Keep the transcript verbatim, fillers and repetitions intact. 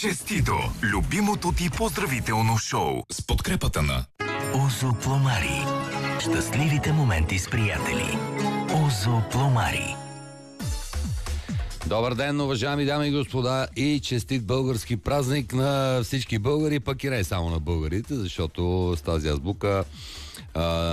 Честито! Любимото ти поздравително шоу с подкрепата на Озо Пломари. Щастливите моменти с приятели. Озо Пломари. Добър ден, уважаеми дами и господа, и честит български празник на всички българи, пък и не само на българите, защото с тази азбука а,